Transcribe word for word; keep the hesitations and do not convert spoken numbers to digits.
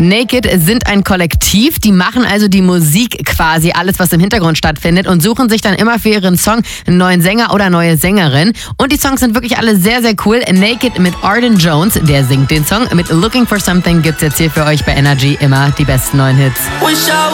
Naked sind ein Kollektiv, die machen also die Musik quasi, alles was im Hintergrund stattfindet und suchen sich dann immer für ihren Song einen neuen Sänger oder neue Sängerin. Und die Songs sind wirklich alle sehr, sehr cool. Naked mit Arden Jones, der singt den Song. Mit Looking for Something gibt's jetzt hier für euch bei Energy immer die besten neuen Hits.